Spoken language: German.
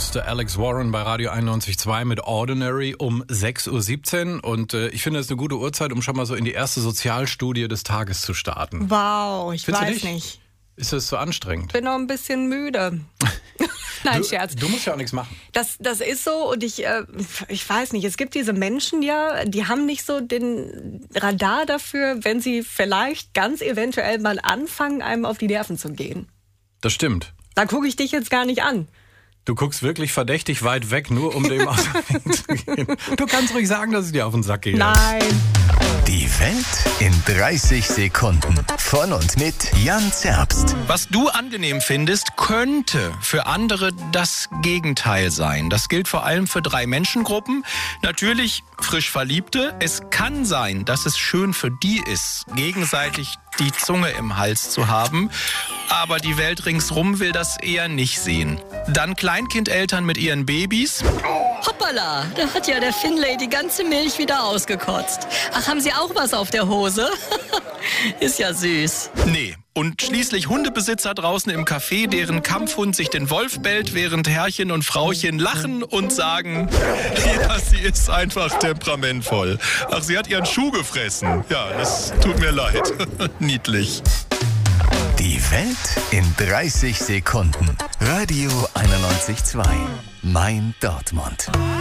ist Alex Warren bei Radio 91.2 mit Ordinary um 6.17 Uhr. Und ich finde, das ist eine gute Uhrzeit, um schon mal so in die erste Sozialstudie des Tages zu starten. Wow, ich Findest du weiß nicht? nicht. Ist das so anstrengend? Bin noch ein bisschen müde. Nein, Scherz. Du musst ja auch nichts machen. Das ist so und ich weiß nicht, es gibt diese Menschen ja, die haben nicht so den Radar dafür, wenn sie vielleicht ganz eventuell mal anfangen, einem auf die Nerven zu gehen. Das stimmt. Da gucke ich dich jetzt gar nicht an. Du guckst wirklich verdächtig weit weg, nur um dem aus dem Weg zu gehen. Du kannst ruhig sagen, dass ich dir auf den Sack gehe. Nein. Die Welt in 30 Sekunden. Von und mit Jan Zerbst. Was du angenehm findest, könnte für andere das Gegenteil sein. Das gilt vor allem für 3 Menschengruppen. Natürlich frisch Verliebte. Es kann sein, dass es schön für die ist, gegenseitig die Zunge im Hals zu haben. Aber die Welt ringsrum will das eher nicht sehen. Dann Kleinkindeltern mit ihren Babys. Hoppala, da hat ja der Finlay die ganze Milch wieder ausgekotzt. Ach, haben Sie auch was auf der Hose? Ist ja süß. Nee. Und schließlich Hundebesitzer draußen im Café, deren Kampfhund sich den Wolf bellt, während Herrchen und Frauchen lachen und sagen, ja, sie ist einfach temperamentvoll. Ach, sie hat ihren Schuh gefressen. Ja, das tut mir leid. Niedlich. Die Welt in 30 Sekunden. Radio 91.2. Mein Dortmund.